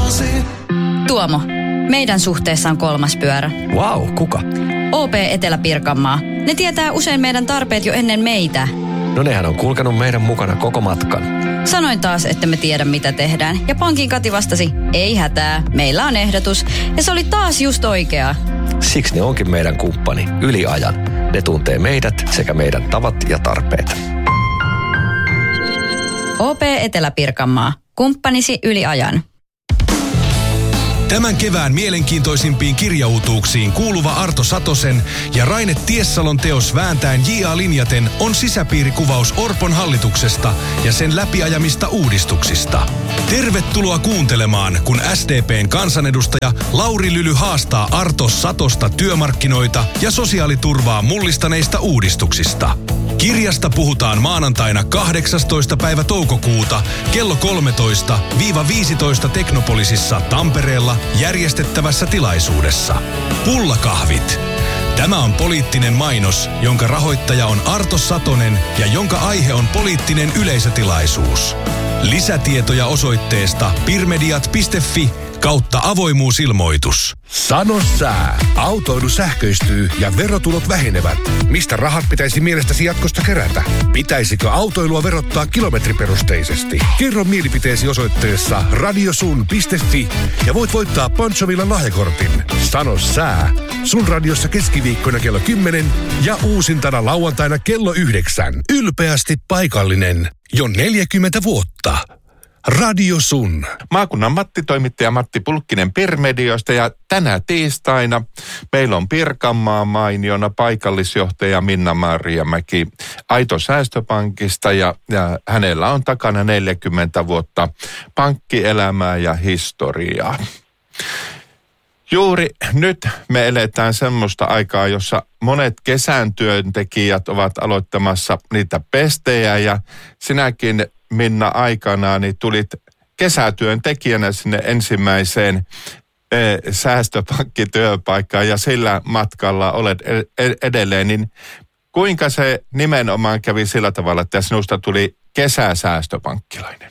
Tuomo, meidän suhteessa on kolmas pyörä. Vau, kuka? OP Etelä-Pirkanmaa. Ne tietää usein meidän tarpeet jo ennen meitä. No nehän on kulkenut meidän mukana koko matkan. Sanoin taas, että me tiedä mitä tehdään. Ja pankin Kati vastasi, ei hätää, meillä on ehdotus. Ja se oli taas just oikea. Siksi ne onkin meidän kumppani yli ajan. Ne tuntee meidät sekä meidän tavat ja tarpeet. OP Etelä-Pirkanmaa. Kumppanisi yli ajan. Tämän kevään mielenkiintoisimpiin kirjautuuksiin kuuluva Arto Satosen ja Raine Tiessalon teos Vääntäen J.A. linjaten on sisäpiirikuvaus Orpon hallituksesta ja sen läpiajamista uudistuksista. Tervetuloa kuuntelemaan, kun SDP:n kansanedustaja Lauri Lyly haastaa Arto Satosta työmarkkinoita ja sosiaaliturvaa mullistaneista uudistuksista. Kirjasta puhutaan maanantaina 18. päivä toukokuuta kello 13-15 Teknopolisissa Tampereella järjestettävässä tilaisuudessa. Pullakahvit. Tämä on poliittinen mainos, jonka rahoittaja on Arto Satonen ja jonka aihe on poliittinen yleisötilaisuus. Lisätietoja osoitteesta pirmediat.fi/avoimuusilmoitus. Sano sää. Autoilu sähköistyy ja verotulot vähenevät. Mistä rahat pitäisi mielestäsi jatkosta kerätä? Pitäisikö autoilua verottaa kilometriperusteisesti? Kerro mielipiteesi osoitteessa radiosun.fi ja voit voittaa Ponchovillan lahjakortin. Sano sää. Sun radiossa keskiviikkona kello 10 ja uusintana lauantaina kello 9. Ylpeästi paikallinen. Jo 40 vuotta. Radio Sun. Maakunnan Matti-toimittaja Matti Pulkkinen Pirmediosta ja tänä tiistaina meillä on Pirkanmaan mainiona paikallisjohtaja Minna-Maria Mäki Aito Säästöpankista ja hänellä on takana 40 vuotta pankkielämää ja historiaa. Juuri nyt me eletään semmoista aikaa, jossa monet kesän työntekijät ovat aloittamassa niitä pestejä ja sinäkin Minna aikanaan niin tulit kesätyöntekijänä sinne ensimmäiseen säästöpankkityöpaikkaan ja sillä matkalla olet edelleen, niin kuinka se nimenomaan kävi sillä tavalla, että sinusta tuli kesäsäästöpankkilainen?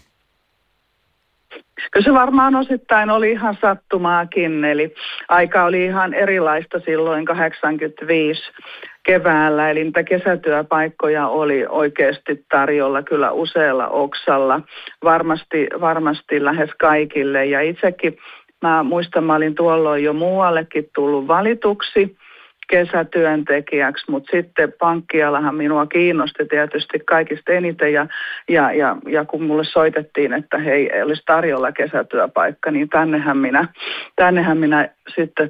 Kyllä se varmaan osittain oli ihan sattumaakin, eli aika oli ihan erilaista silloin 85 keväällä, eli niitä kesätyöpaikkoja oli oikeasti tarjolla kyllä usealla oksalla, varmasti lähes kaikille. Ja itsekin mä muistan, mä olin tuolloin jo muuallekin tullut valituksi kesätyöntekijäksi, mutta sitten pankkialahan minua kiinnosti tietysti kaikista eniten ja kun mulle soitettiin, että hei, olisi tarjolla kesätyöpaikka, niin tännehän minä sitten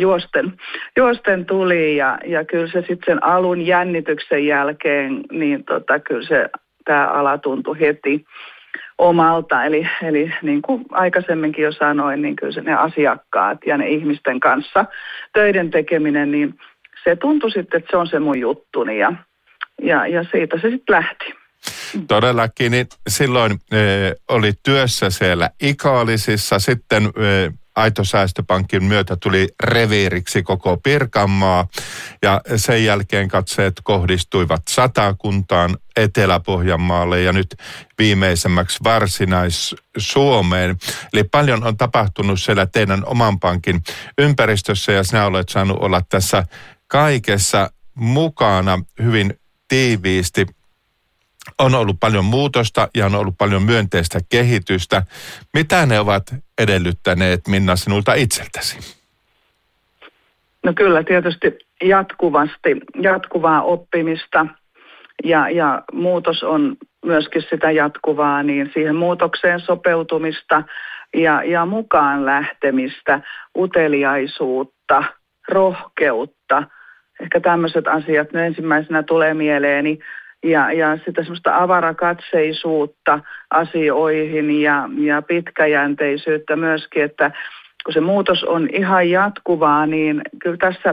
juosten tuli ja kyllä se sitten sen alun jännityksen jälkeen, niin kyllä se tämä ala tuntui heti omalta, eli niin kuin aikaisemminkin jo sanoin, niin kyllä se ne asiakkaat ja ne ihmisten kanssa töiden tekeminen, niin se tuntui sitten, että se on se mun juttuni ja siitä se sitten lähti. Todellakin, niin silloin oli työssä siellä Ikaalisissa, sitten Aito Säästöpankin myötä tuli reviiriksi koko Pirkanmaa ja sen jälkeen katseet kohdistuivat Satakuntaan, Etelä-Pohjanmaalle ja nyt viimeisemmäksi Varsinais-Suomeen. Eli paljon on tapahtunut siellä teidän oman pankin ympäristössä ja sinä olet saanut olla tässä kaikessa mukana hyvin tiiviisti. On ollut paljon muutosta ja on ollut paljon myönteistä kehitystä. Mitä ne ovat edellyttäneet, Minna, sinulta itseltäsi? No kyllä tietysti jatkuvaa oppimista ja muutos on myöskin sitä jatkuvaa, niin siihen muutokseen sopeutumista ja mukaan lähtemistä, uteliaisuutta, rohkeutta. Ehkä tämmöiset asiat ne ensimmäisenä tulee mieleeni. Ja sitä semmoista avarakatseisuutta asioihin ja pitkäjänteisyyttä myöskin, että kun se muutos on ihan jatkuvaa, niin kyllä tässä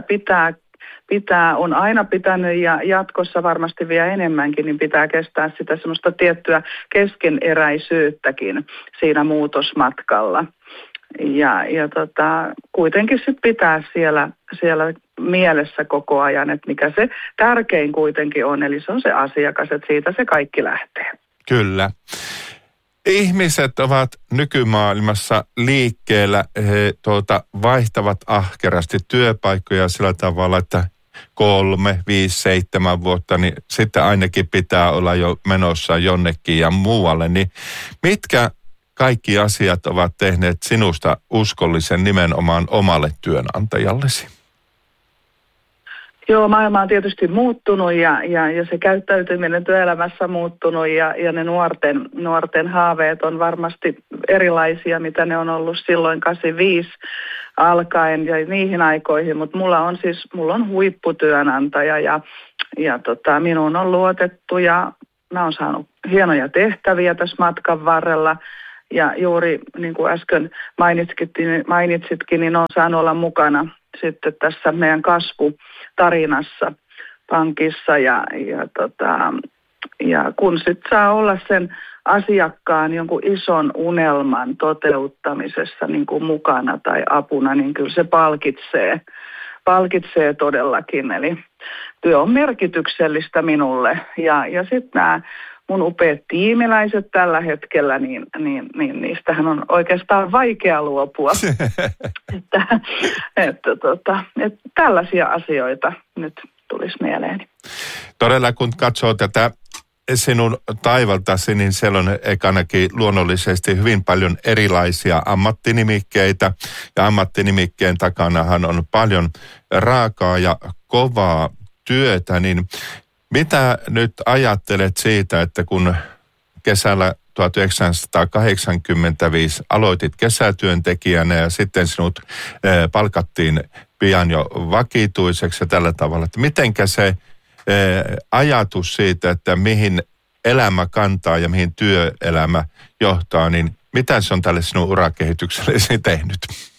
on aina pitänyt ja jatkossa varmasti vielä enemmänkin, niin pitää kestää sitä semmoista tiettyä keskeneräisyyttäkin siinä muutosmatkalla. Ja kuitenkin sitten pitää siellä mielessä koko ajan, että mikä se tärkein kuitenkin on, eli se on se asiakas, että siitä se kaikki lähtee. Kyllä. Ihmiset ovat nykymaailmassa liikkeellä, he vaihtavat ahkerasti työpaikkoja sillä tavalla, että 3, 5, 7 vuotta, niin sitten ainakin pitää olla jo menossa jonnekin ja muualle. Niin mitkä kaikki asiat ovat tehneet sinusta uskollisen nimenomaan omalle työnantajallesi? Joo, maailma on tietysti muuttunut ja se käyttäytyminen työelämässä muuttunut ja ne nuorten haaveet on varmasti erilaisia, mitä ne on ollut silloin 85 alkaen ja niihin aikoihin, mutta mulla on huipputyönantaja ja minuun on luotettu ja mä oon saanut hienoja tehtäviä tässä matkan varrella. Ja juuri niin kuin äsken mainitsitkin, niin on saanut olla mukana sitten tässä meidän kasvutarinassa pankissa. Ja kun sitten saa olla sen asiakkaan jonkun ison unelman toteuttamisessa niin kuin mukana tai apuna, niin kyllä se palkitsee todellakin. Eli työ on merkityksellistä minulle. Ja sitten nämä mun upeat tiimiläiset tällä hetkellä, niin niistähän on oikeastaan vaikea luopua. että tällaisia asioita nyt tulisi mieleeni. Todella kun katsoo tätä sinun taivaltasi, niin siellä on ekanakin luonnollisesti hyvin paljon erilaisia ammattinimikkeitä. Ja ammattinimikkeen takanahan on paljon raakaa ja kovaa työtä, niin mitä nyt ajattelet siitä, että kun kesällä 1985 aloitit kesätyöntekijänä ja sitten sinut palkattiin pian jo vakituiseksi ja tällä tavalla, että mitenkä se ajatus siitä, että mihin elämä kantaa ja mihin työelämä johtaa, niin mitä se on tälle sinun urakehityksellesi tehnyt?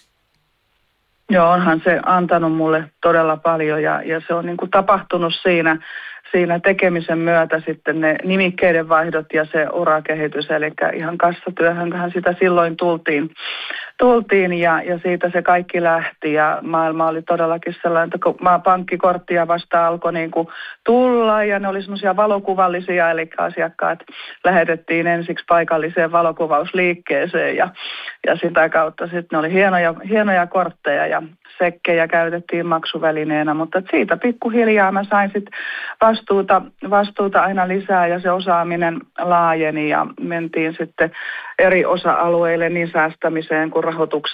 Joo, onhan se antanut mulle todella paljon ja se on niin kuin tapahtunut siinä tekemisen myötä sitten ne nimikkeiden vaihdot ja se urakehitys, eli ihan kassatyöhönhän sitä silloin tultiin ja siitä se kaikki lähti ja maailma oli todellakin sellainen, että kun pankkikorttia vasta alkoi niin kuin tulla ja ne oli semmoisia valokuvallisia, eli asiakkaat lähetettiin ensiksi paikalliseen valokuvausliikkeeseen ja sitä kautta sitten ne oli hienoja kortteja ja sekkejä käytettiin maksuvälineenä, mutta siitä pikkuhiljaa mä sain sitten vastuuta aina lisää ja se osaaminen laajeni ja mentiin sitten eri osa-alueille niin säästämiseen kuin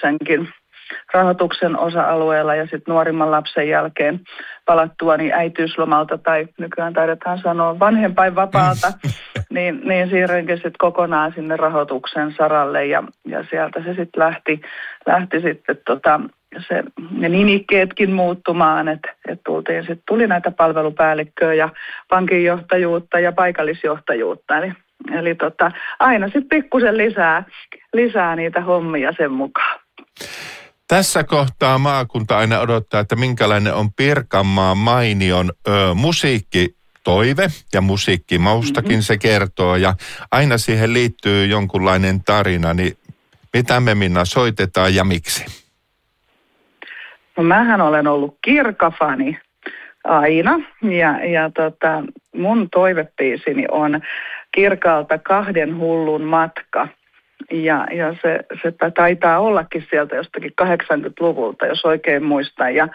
rahoituksen osa-alueella ja sitten nuorimman lapsen jälkeen palattua niin äitiyslomalta tai nykyään taidetaan sanoa vanhempainvapaalta, niin siirrynkin sitten kokonaan sinne rahoituksen saralle ja sieltä se sitten lähti sitten ne nimikkeetkin muuttumaan, että tuli näitä palvelupäällikköä ja pankinjohtajuutta ja paikallisjohtajuutta. Eli aina sitten pikkusen lisää niitä hommia sen mukaan. Tässä kohtaa maakunta aina odottaa, että minkälainen on Pirkanmaan mainion musiikkitoive ja musiikkimaustakin se kertoo. Ja aina siihen liittyy jonkunlainen tarina, niin mitä me Minna soitetaan ja miksi? No mähän olen ollut Kirka-fani aina ja mun toivepiisini on Kirkalta 2 hullun matka ja se taitaa ollakin sieltä jostakin 80-luvulta, jos oikein muistan ja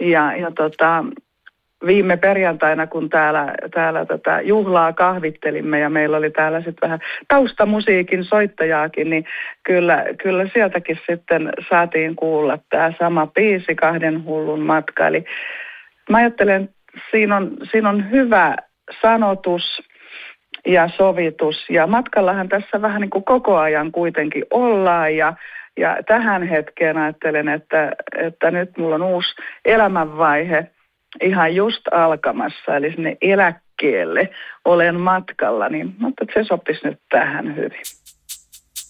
viime perjantaina, kun täällä tätä juhlaa kahvittelimme ja meillä oli täällä sitten vähän taustamusiikin soittajaakin, niin kyllä sieltäkin sitten saatiin kuulla tämä sama biisi 2 hullun matka. Eli mä ajattelen, siinä on hyvä sanotus ja sovitus ja matkallahan tässä vähän niin kuin koko ajan kuitenkin ollaan ja tähän hetkeen ajattelen, että nyt mulla on uusi elämänvaihe ihan just alkamassa, eli sinne eläkkeelle olen matkalla, niin mutta se sopisi nyt tähän hyvin.